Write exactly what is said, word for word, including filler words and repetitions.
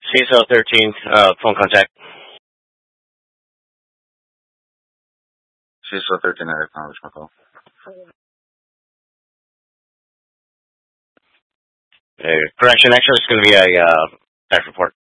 C S L thirteen, uh, phone contact. C S L thirteen, I acknowledge my call. Uh, correction, actually, it's going to be a uh, back report.